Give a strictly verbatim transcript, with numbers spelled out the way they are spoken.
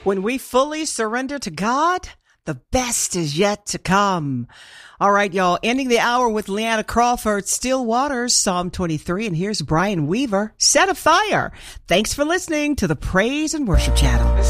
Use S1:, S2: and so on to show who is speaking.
S1: When we fully surrender to God, the best is yet to come. All right, y'all, ending the hour with Leanna Crawford, Still Waters, Psalm twenty-three, and here's Brian Weaver, Set a Fire. Thanks for listening to the Praise and Worship Channel.